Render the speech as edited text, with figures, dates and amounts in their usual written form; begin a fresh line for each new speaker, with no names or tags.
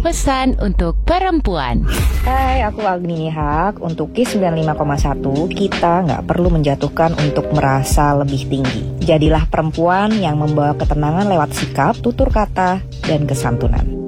Pesan untuk perempuan.
Hai, aku Agni Nihak. Untuk KIS 95,1, kita nggak perlu menjatuhkan untuk merasa lebih tinggi. Jadilah perempuan yang membawa ketenangan lewat sikap, tutur kata, dan kesantunan.